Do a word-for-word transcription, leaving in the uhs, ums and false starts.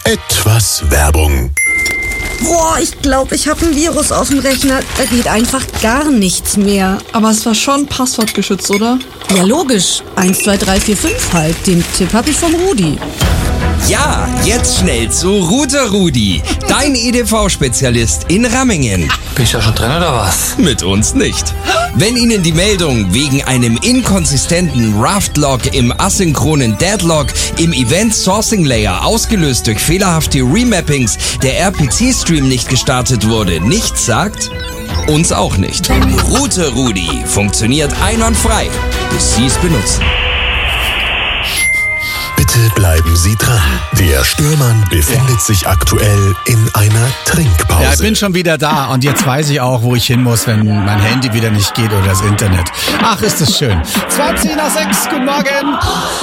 Etwas Werbung. Boah, ich glaube, ich habe ein Virus auf dem Rechner. Da geht einfach gar nichts mehr. Aber es war schon passwortgeschützt, oder? Ja, logisch. eins, zwei, drei, vier, fünf halt. Den Tipp habe ich vom Rudi. Ja, jetzt schnell zu Router Rudi, dein E D V-Spezialist in Rammingen. Bin ich da schon drin oder was? Mit uns nicht. Wenn Ihnen die Meldung wegen einem inkonsistenten Raft-Log im asynchronen Deadlock im Event Sourcing Layer ausgelöst durch fehlerhafte Remappings der R P C-Stream nicht gestartet wurde, nichts sagt, uns auch nicht. Router Rudi funktioniert einwandfrei, bis Sie es benutzen. Bitte bleiben Sie dran. Der Störmann befindet sich aktuell in einer Trinkpause. Ja, ich bin schon wieder da und jetzt weiß ich auch, wo ich hin muss, wenn mein Handy wieder nicht geht oder das Internet. Ach, ist das schön. zwanzig nach sechs, guten Morgen.